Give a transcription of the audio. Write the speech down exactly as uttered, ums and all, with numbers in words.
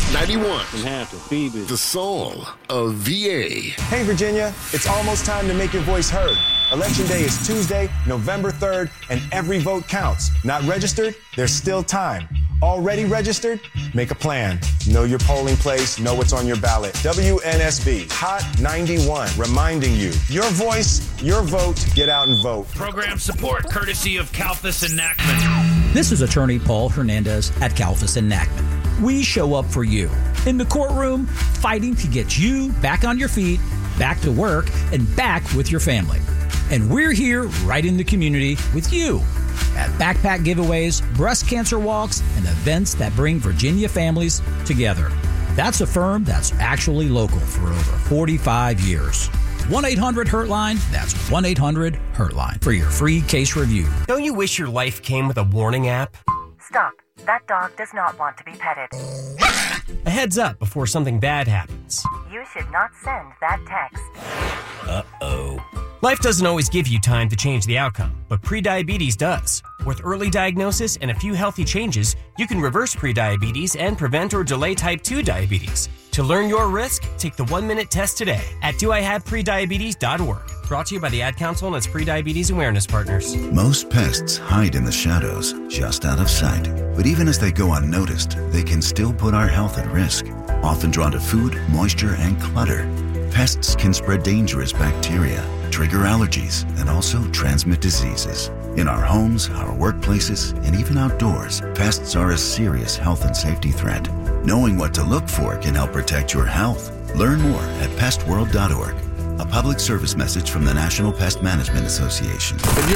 ninety-one. And have to feed it. The soul of V A. Hey, Virginia, it's almost time to make your voice heard. Election Day is Tuesday, November third, and every vote counts. Not registered? There's still time. Already registered? Make a plan. Know your polling place, know what's on your ballot. W N S B, Hot ninety-one, reminding you, your voice, your vote, get out and vote. Program support courtesy of Kalfas and Nachman. This is attorney Paul Hernandez at Kalfas and Nachman. We show up for you. In the courtroom, fighting to get you back on your feet, back to work, and back with your family. And we're here right in the community with you at backpack giveaways, breast cancer walks, and events that bring Virginia families together. That's a firm that's actually local for over forty-five years. one eight hundred hurt line, that's one eight hundred hurt line for your free case review. Don't you wish your life came with a warning app? Stop. That dog does not want to be petted. A heads up before something bad happens. You should not send that text. Uh-oh. Life doesn't always give you time to change the outcome, but prediabetes does. With early diagnosis and a few healthy changes, you can reverse prediabetes and prevent or delay type two diabetes. To learn your risk, take the one-minute test today at do I have prediabetes dot org. Brought to you by the Ad Council and its prediabetes awareness partners. Most pests hide in the shadows, just out of sight. But even as they go unnoticed, they can still put our health at risk. Often drawn to food, moisture, and clutter, pests can spread dangerous bacteria, trigger allergies, and also transmit diseases. In our homes, our workplaces, and even outdoors, pests are a serious health and safety threat. Knowing what to look for can help protect your health. Learn more at pest world dot org. A public service message from the National Pest Management Association.